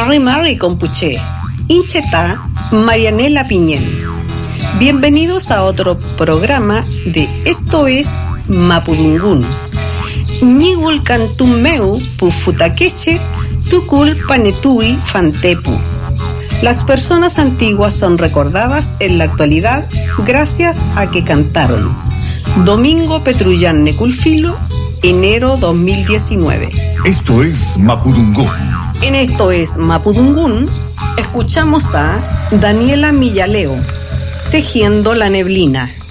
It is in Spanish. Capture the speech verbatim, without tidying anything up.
Marri Marri Compuché, Inchetá, Marianela Piñén. Bienvenidos a otro programa de Esto es Mapudungún. Ñigul Cantumeu Pufutaqueche, Tucul Panetui Fantepu. Las personas antiguas son recordadas en la actualidad gracias a que cantaron. Domingo Petrullán Neculfilo, enero dos mil diecinueve. Esto es Mapudungún. En Esto es Mapudungún, escuchamos a Daniela Millaleo, Tejiendo la neblina.